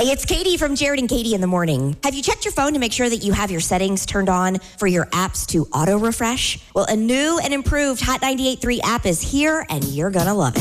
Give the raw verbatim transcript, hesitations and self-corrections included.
Hey, it's Katie from Jared and Katie in the Morning. Have you checked your phone to make sure that you have your settings turned on for your apps to auto refresh? Well, a new and improved Hot ninety-eight point three app is here, and you're going to love it.